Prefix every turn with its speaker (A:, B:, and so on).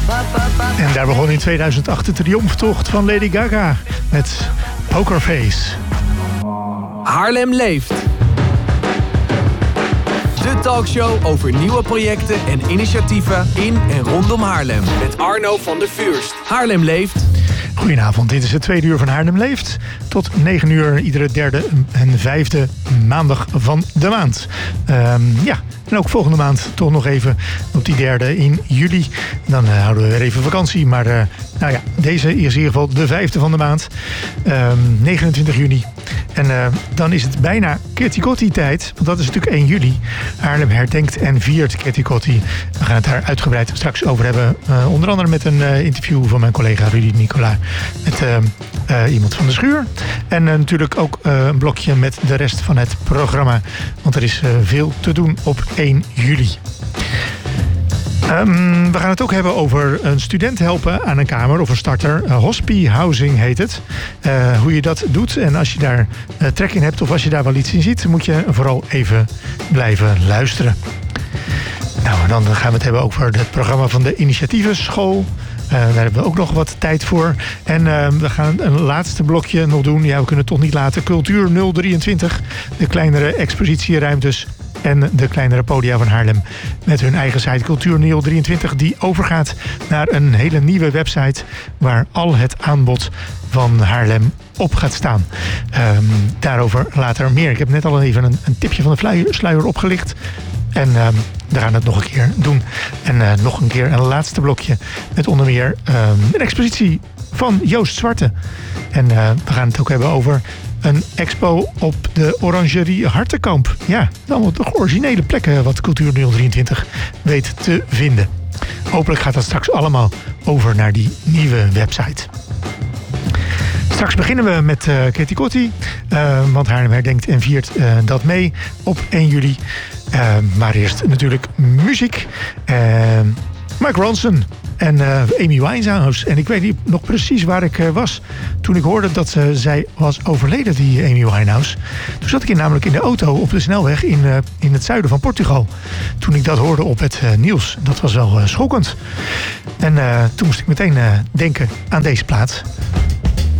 A: En daar begon in 2008 de triomftocht van Lady Gaga met Pokerface.
B: Haarlem leeft. De talkshow over nieuwe projecten en initiatieven in en rondom Haarlem. Met Arno van der Vuurst. Haarlem leeft.
A: Goedenavond, dit is het tweede uur van Haarlem leeft. Tot 9 uur iedere derde en vijfde maandag van de maand. En ook volgende maand toch nog even op die derde in juli. Dan houden we weer even vakantie. Maar deze is in ieder geval de vijfde van de maand. 29 juni. En dan is het bijna Ketikotti tijd. Want dat is natuurlijk 1 juli. Haarlem herdenkt en viert Ketikotti. We gaan het daar uitgebreid straks over hebben. Onder andere met een interview van mijn collega Rudy Nicola. Met iemand van de Schuur. En natuurlijk ook een blokje met de rest van het programma. Want er is veel te doen op 1 juli. We gaan het ook hebben over een student helpen aan een kamer of een starter. Hospie Housing heet het. Hoe je dat doet en als je daar trek in hebt of als je daar wel iets in ziet, moet je vooral even blijven luisteren. Nou, en dan gaan we het hebben over het programma van de Initiatievenschool. Daar hebben we ook nog wat tijd voor. En we gaan een laatste blokje nog doen. Ja, we kunnen het toch niet laten. Cultuur 023. De kleinere expositieruimtes en de kleinere podia van Haarlem. Met hun eigen site Cultuur 023. Die overgaat naar een hele nieuwe website. Waar al het aanbod van Haarlem op gaat staan. Daarover later meer. Ik heb net al even een tipje van de sluier opgelicht. En we gaan het nog een keer doen. En nog een keer een laatste blokje. Met onder meer een expositie van Joost Zwarte. En we gaan het ook hebben over een expo op de Orangerie Hartenkamp. Ja, allemaal toch originele plekken wat Cultuur 023 weet te vinden. Hopelijk gaat dat straks allemaal over naar die nieuwe website. Straks beginnen we met Ketikotti. Want Haarlem herdenkt en viert dat mee op 1 juli. Maar eerst natuurlijk muziek. Mark Ronson en Amy Winehouse. En ik weet niet nog precies waar ik was toen ik hoorde dat zij was overleden, die Amy Winehouse. Toen zat ik namelijk in de auto op de snelweg in het zuiden van Portugal. Toen ik dat hoorde op het nieuws. Dat was wel schokkend. En toen moest ik meteen denken aan deze plaat.